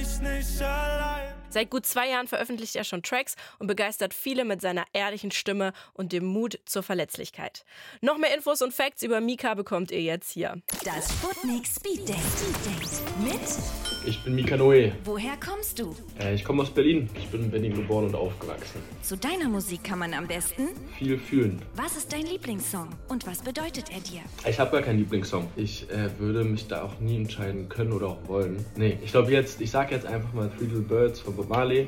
ich nicht allein. Seit gut 2 Jahren veröffentlicht er schon Tracks und begeistert viele mit seiner ehrlichen Stimme und dem Mut zur Verletzlichkeit. Noch mehr Infos und Facts über Mika bekommt ihr jetzt hier. Das Sputnik Speed Date. Mit? Ich bin Mika Noe. Woher kommst du? Ich komme aus Berlin. Ich bin in Berlin geboren und aufgewachsen. Zu deiner Musik kann man am besten? Viel fühlen. Was ist dein Lieblingssong und was bedeutet er dir? Ich habe gar keinen Lieblingssong. Ich würde mich da auch nie entscheiden können oder auch wollen. Nee, ich glaube ich sage jetzt einfach mal Three Little Birds von Bob Marley.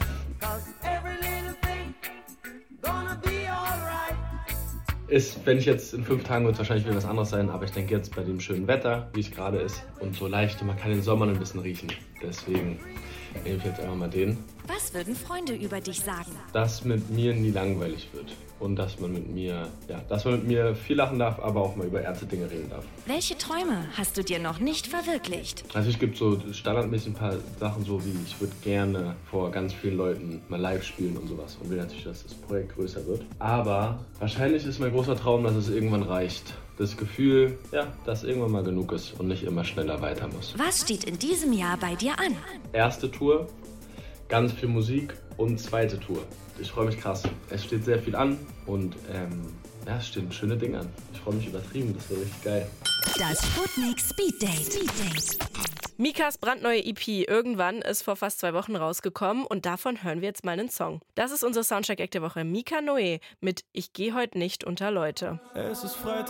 Wenn ich jetzt in 5 Tagen, wird es wahrscheinlich wieder was anderes sein, aber ich denke jetzt bei dem schönen Wetter, wie es gerade ist und so leicht und man kann den Sommer ein bisschen riechen. Deswegen nehme ich jetzt einfach mal den. Was würden Freunde über dich sagen? Dass mit mir nie langweilig wird und dass man mit mir viel lachen darf, aber auch mal über ernste Dinge reden darf. Welche Träume hast du dir noch nicht verwirklicht? Also es gibt so standardmäßig ein paar Sachen, so wie ich würde gerne vor ganz vielen Leuten mal live spielen und sowas und will natürlich, dass das Projekt größer wird. Aber wahrscheinlich ist mein großer Traum, dass es irgendwann reicht. Das Gefühl, dass irgendwann mal genug ist und nicht immer schneller weiter muss. Was steht in diesem Jahr bei dir an? Erste Tour, ganz viel Musik und zweite Tour. Ich freue mich krass. Es steht sehr viel an und es stehen schöne Dinge an. Ich freue mich übertrieben, das wird richtig geil. Das Sputnik Speed Date. Mikas brandneue EP Irgendwann ist vor fast 2 Wochen rausgekommen und davon hören wir jetzt mal einen Song. Das ist unser Soundcheck-Act der Woche. Mika Noe mit Ich geh heut nicht unter Leute. Es ist Freitag.